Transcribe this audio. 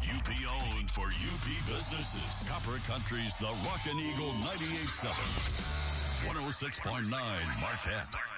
UP owned for UP businesses. Copper Country's The Rockin' Eagle 98.7. 106.9 Marquette.